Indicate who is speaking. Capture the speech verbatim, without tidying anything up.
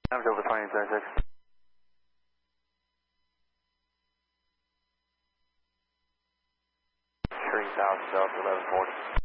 Speaker 1: I'm Delta twenty thirty-six. three thousand Delta eleven forty.